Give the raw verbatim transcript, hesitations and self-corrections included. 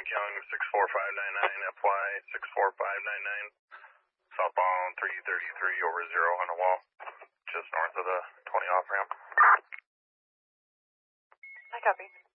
Mike Young, six four five nine nine, F Y six four five nine nine, southbound three thirty-three over zero on the wall, just north of the twenty off ramp. I copy.